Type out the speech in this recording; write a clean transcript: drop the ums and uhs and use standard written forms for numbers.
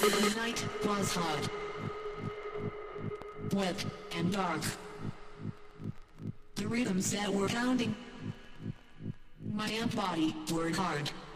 The night was hot, wet, and dark. The rhythms that were pounding my body were hard.